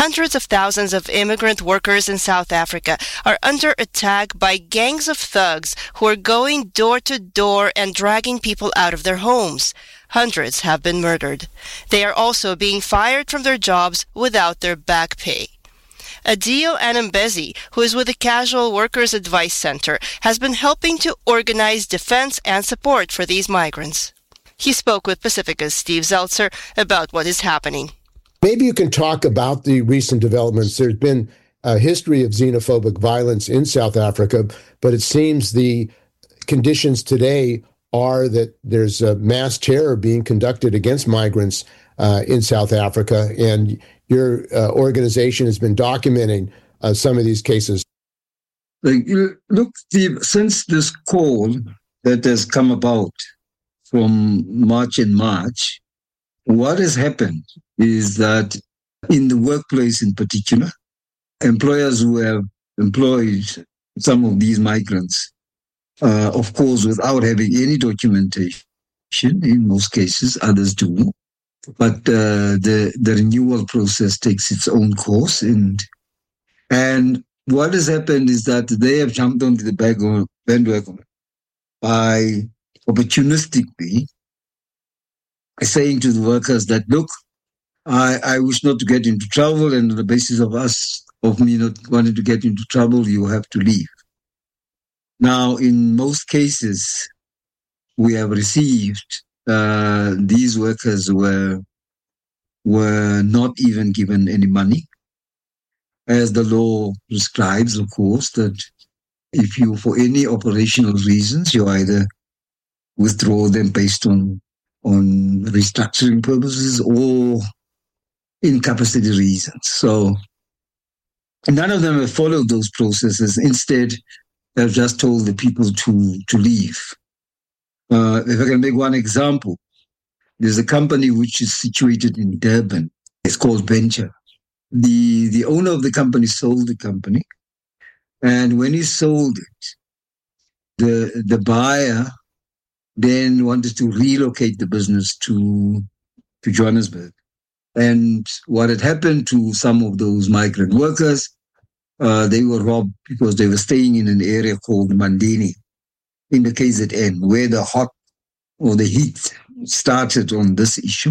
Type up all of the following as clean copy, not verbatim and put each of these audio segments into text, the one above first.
hundreds of thousands of immigrant workers in South Africa are under attack by gangs of thugs who are going door to door and dragging people out of their homes. Hundreds have been murdered. They are also being fired from their jobs without their back pay. Adio Anambezi, who is with the Casual Workers Advice Center, has been helping to organize defense and support for these migrants. He spoke with Pacifica's Steve Zeltzer about what is happening. Maybe you can talk about the recent developments. There's been a history of xenophobic violence in South Africa, but it seems the conditions today are that there's a mass terror being conducted against migrants in South Africa, and your organization has been documenting some of these cases. Look, Steve, since this call that has come about from March, what has happened is that in the workplace in particular, employers who have employed some of these migrants, of course, without having any documentation, in most cases, others do, but the renewal process takes its own course. And what has happened is that they have jumped onto the bandwagon by opportunistically saying to the workers that, look, I wish not to get into trouble, and on the basis of me not wanting to get into trouble, you have to leave. Now, in most cases, we have received these workers were not even given any money, as the law prescribes, of course, that if you, for any operational reasons, you either withdraw them based on restructuring purposes or incapacity reasons. So none of them have followed those processes. Instead, they've just told the people to leave. If I can make one example, there's a company which is situated in Durban. It's called Venture. The owner of the company sold the company. And when he sold it, the buyer then wanted to relocate the business to Johannesburg. And what had happened to some of those migrant workers, they were robbed because they were staying in an area called Mandeni in the KZN, where the heat started on this issue.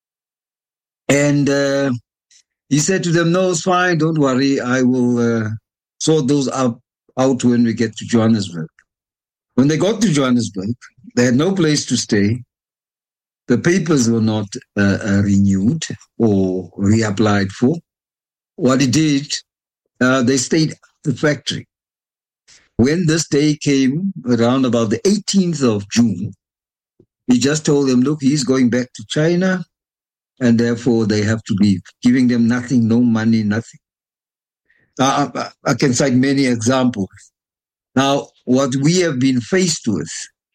And he said to them, no, it's fine, don't worry, I will sort those out when we get to Johannesburg. When they got to Johannesburg, they had no place to stay. The papers were not renewed or reapplied for. What he did, they stayed at the factory. When this day came, around about the 18th of June, he just told them, look, he's going back to China, and therefore they have to leave, giving them nothing, no money, nothing. I can cite many examples. Now, what we have been faced with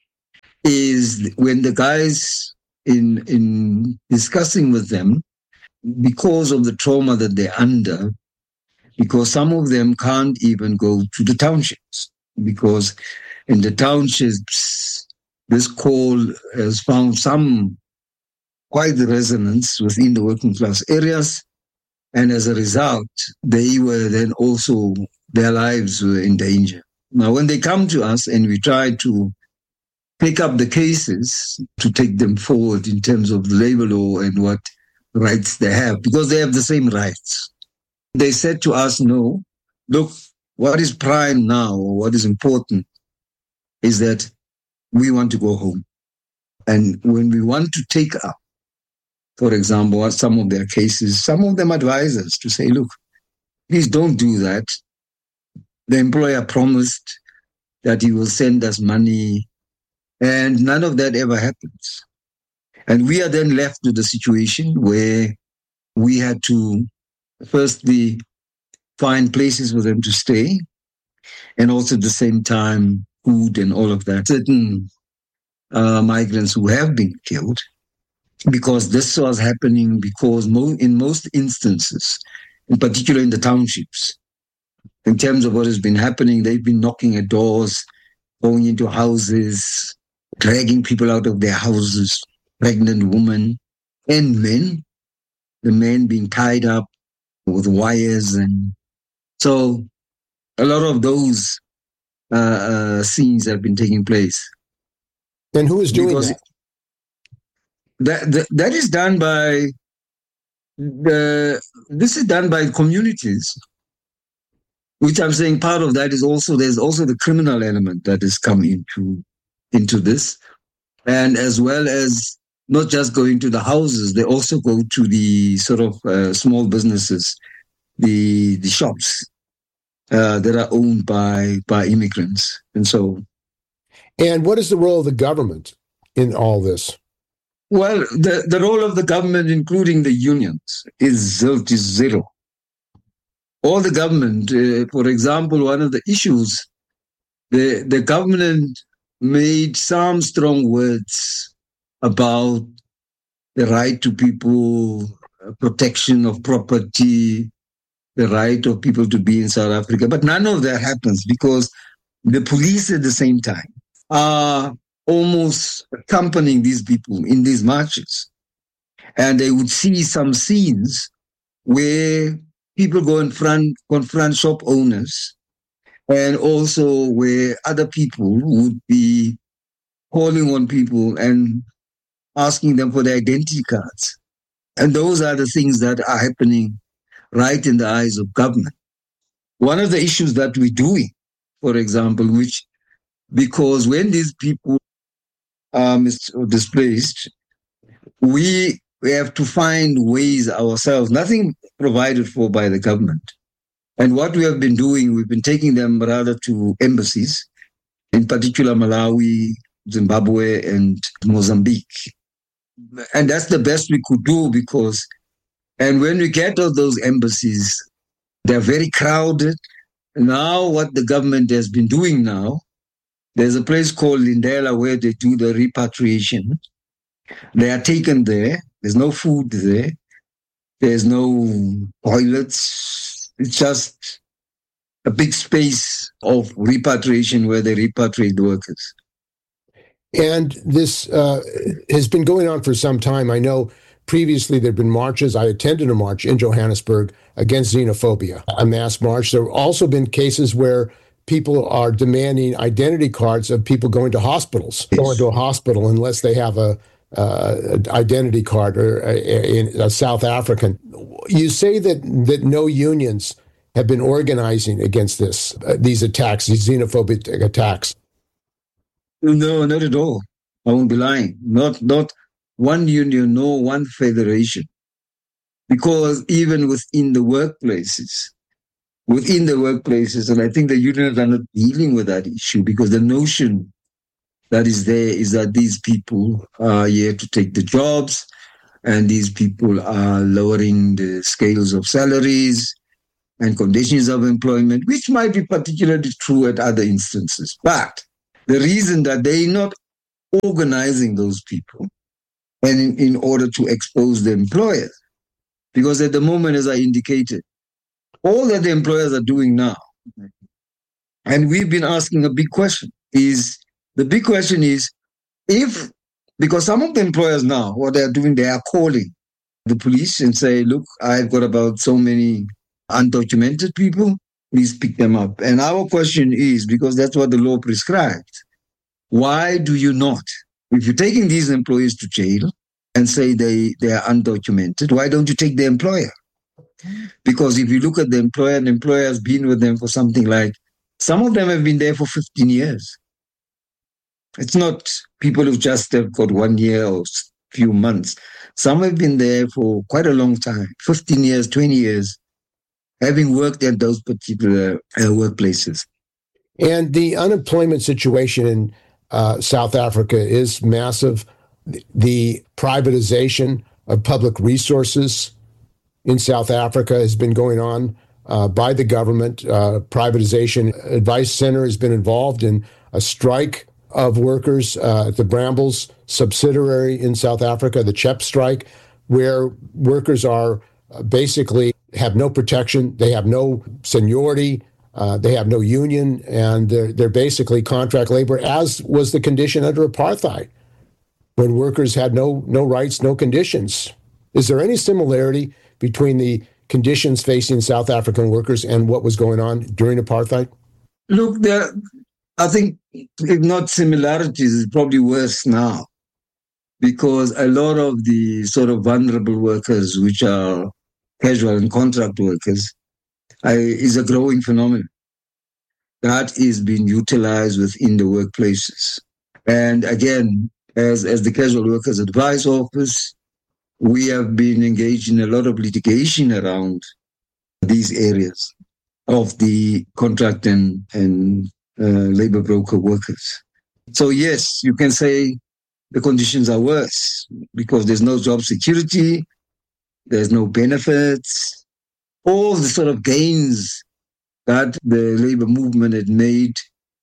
is when the guys in discussing with them, because of the trauma that they're under, because some of them can't even go to the townships, because in the townships, this call has found some quite the resonance within the working class areas. And as a result, they were then also, their lives were in danger. Now, when they come to us and we try to pick up the cases to take them forward in terms of the labor law and what rights they have, because they have the same rights, they said to us, no, look, what is prime now, or what is important, is that we want to go home. And when we want to take up, for example, some of their cases, some of them advise us to say, look, please don't do that. The employer promised that he will send us money, and none of that ever happens. And we are then left with a situation where we had to firstly find places for them to stay, and also at the same time, food and all of that. Certain migrants who have been killed, because this was happening because in most instances, in particular in the townships, in terms of what has been happening, they've been knocking at doors, going into houses, dragging people out of their houses, pregnant women and men, the men being tied up, with wires. And so a lot of those scenes have been taking place. And who is doing that? That is done by this is done by communities, which I'm saying part of that is also, there's also the criminal element that has come into this. And as well as not just going to the houses, they also go to the sort of small businesses, the shops that are owned by immigrants. And so. And what is the role of the government in all this? Well, the role of the government, including the unions, is zero. All the government, for example, one of the issues, the government made some strong words about the right to people, protection of property, the right of people to be in South Africa. But none of that happens because the police at the same time are almost accompanying these people in these marches. And they would see some scenes where people go and confront shop owners, and also where other people would be calling on people and asking them for their identity cards. And those are the things that are happening right in the eyes of government. One of the issues that we're doing, for example, because when these people are displaced, we have to find ways ourselves, nothing provided for by the government. And what we have been doing, we've been taking them rather to embassies, in particular Malawi, Zimbabwe, and Mozambique. And that's the best we could do and when we get to those embassies, they're very crowded. Now what the government has been doing now, there's a place called Lindela where they do the repatriation. They are taken there. There's no food there. There's no toilets. It's just a big space of repatriation where they repatriate the workers. And this has been going on for some time. I know previously there have been marches. I attended a march in Johannesburg against xenophobia, a mass march. There have also been cases where people are demanding identity cards of people going to hospitals, going to a hospital unless they have a identity card or a South African. You say that no unions have been organizing against these attacks, these xenophobic attacks. No, not at all. I won't be lying. Not one union, no one federation. Because even within the workplaces, and I think the unions are not dealing with that issue, because the notion that is there is that these people are here to take the jobs, and these people are lowering the scales of salaries and conditions of employment, which might be particularly true at other instances. But the reason that they're not organizing those people and in order to expose the employers, because at the moment, as I indicated, all that the employers are doing now, and we've been asking a big question, is because some of the employers now, what they're doing, they are calling the police and say, look, I've got about so many undocumented people, please pick them up. And our question is, because that's what the law prescribed, why do you not, if you're taking these employees to jail and say they are undocumented, why don't you take the employer? Because if you look at the employer has been with them for something like, some of them have been there for 15 years. It's not people who just have got 1 year or few months. Some have been there for quite a long time, 15 years, 20 years, having worked at those particular workplaces. And the unemployment situation in South Africa is massive. The privatization of public resources in South Africa has been going on by the government. Privatization Advice Center has been involved in a strike of workers at the Brambles subsidiary in South Africa, the CHEP strike, where workers are basically have no protection. They have no seniority. They have no union, and they're basically contract labor, as was the condition under apartheid, when workers had no rights, no conditions. Is there any similarity between the conditions facing South African workers and what was going on during apartheid? Look, I think, if not similarities, it's probably worse now, because a lot of the sort of vulnerable workers, which are casual and contract workers, is a growing phenomenon that is being utilized within the workplaces. And again, as the Casual Workers Advice Office, we have been engaged in a lot of litigation around these areas of the contract and labor broker workers. So yes, you can say the conditions are worse because there's no job security, there's no benefits, all the sort of gains that the labor movement had made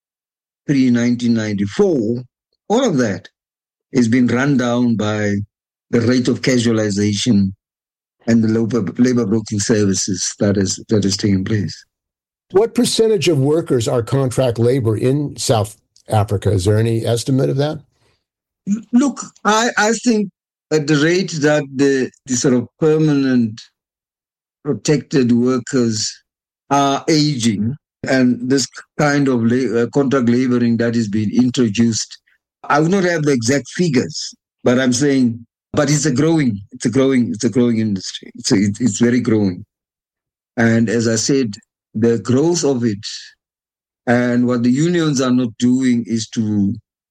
pre-1994, all of that has been run down by the rate of casualization and the labor broking services that is taking place. What percentage of workers are contract labor in South Africa? Is there any estimate of that? Look, I think at the rate that the sort of permanent protected workers are aging, and this kind of contract laboring that is being introduced, I would not have the exact figures, but I'm saying, but it's a growing industry. It's very growing. And as I said, the growth of it and what the unions are not doing is to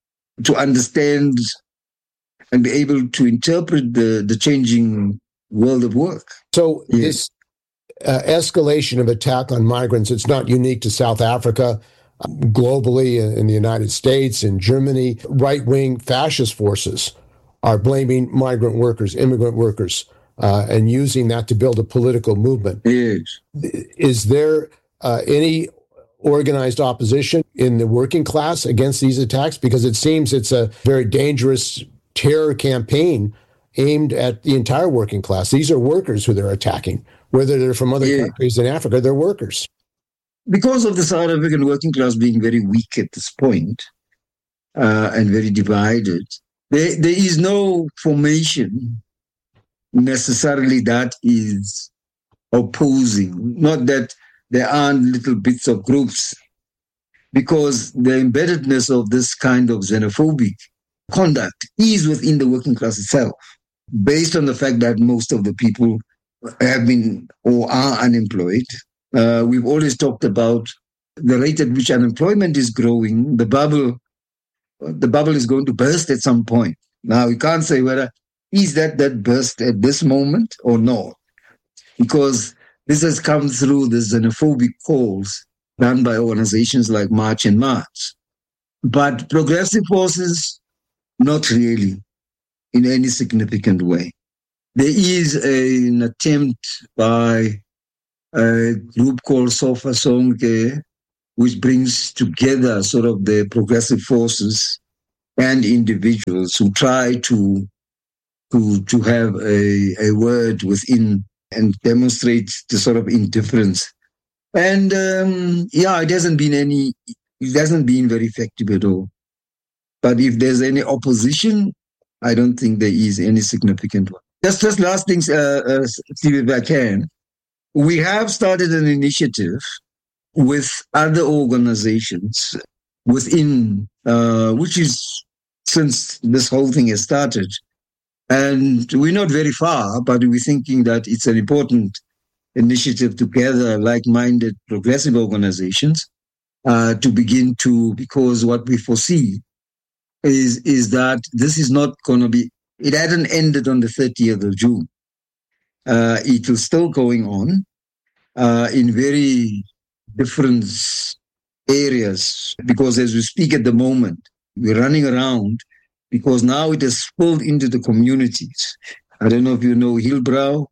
understand and be able to interpret the changing world of work. So this escalation of attack on migrants, it's not unique to South Africa. Globally, in the United States, in Germany, right-wing fascist forces are blaming migrant workers, immigrant workers, and using that to build a political movement. Yes. Is there any organized opposition in the working class against these attacks? Because it seems it's a very dangerous terror campaign aimed at the entire working class. These are workers who they're attacking. Whether they're from other countries in Africa, they're workers. Because of the South African working class being very weak at this point, and very divided, there is no formation necessarily that is opposing. Not that there aren't little bits of groups, because the embeddedness of this kind of xenophobic conduct is within the working class itself, based on the fact that most of the people have been or are unemployed. We've always talked about the rate at which unemployment is growing. The bubble is going to burst at some point. Now, you can't say whether is that burst at this moment or not, because this has come through the xenophobic calls done by organizations like March and March. But progressive forces, not really in any significant way. There is an attempt by a group called Sofa Sonke, which brings together sort of the progressive forces and individuals who try to have a word within and demonstrate the sort of indifference. And it hasn't been very effective at all. But if there's any opposition, I don't think there is any significant one. Just last things, Steve, if I can. We have started an initiative with other organizations within, which is since this whole thing has started. And we're not very far, but we're thinking that it's an important initiative to gather like-minded progressive organizations to begin to, because what we foresee is that this is not going to be, it hadn't ended on the 30th of June. It is still going on in very different areas, because as we speak at the moment, we're running around because now it has spilled into the communities. I don't know if you know Hillbrow,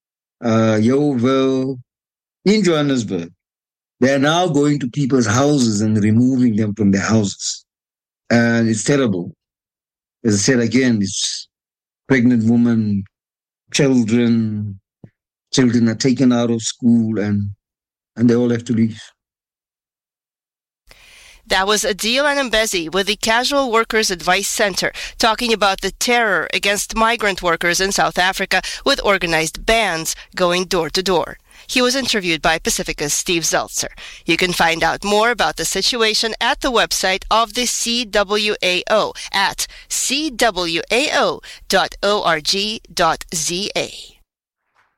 Yeoville, in Johannesburg. They're now going to people's houses and removing them from their houses. And it's terrible. As I said again, it's pregnant women, children are taken out of school and they all have to leave. That was Adil Anambezi with the Casual Workers Advice Center talking about the terror against migrant workers in South Africa with organized bands going door to door. He was interviewed by Pacifica's Steve Zeltzer. You can find out more about the situation at the website of the CWAO at cwao.org.za.